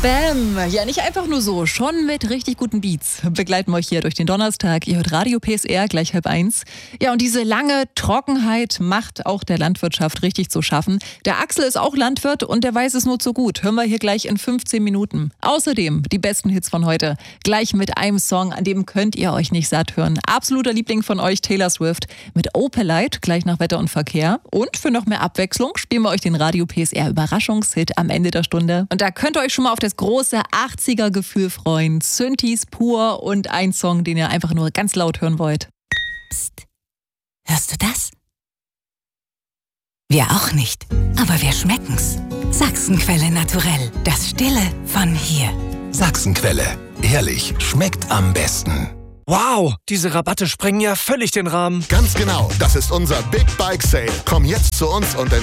Bam! Ja, nicht einfach nur so, schon mit richtig guten Beats. Begleiten wir euch hier durch den Donnerstag. Ihr hört Radio PSR, gleich 12:30. Ja, und diese lange Trockenheit macht auch der Landwirtschaft richtig zu schaffen. Der Axel ist auch Landwirt und der weiß es nur zu gut. Hören wir hier gleich in 15 Minuten. Außerdem die besten Hits von heute. Gleich mit einem Song, an dem könnt ihr euch nicht satt hören. Absoluter Liebling von euch, Taylor Swift mit Opalite, gleich nach Wetter und Verkehr. Und für noch mehr Abwechslung spielen wir euch den Radio PSR Überraschungshit am Ende der Stunde. Und da könnt ihr euch schon mal auf das große 80er-Gefühl freuen. Synthes pur und ein Song, den ihr einfach nur ganz laut hören wollt. Psst. Hörst du das? Wir auch nicht, aber wir schmecken's. Sachsenquelle naturell, das Stille von hier. Sachsenquelle, ehrlich, schmeckt am besten. Wow, diese Rabatte sprengen ja völlig den Rahmen. Ganz genau, das ist unser Big Bike Sale. Komm jetzt zu uns und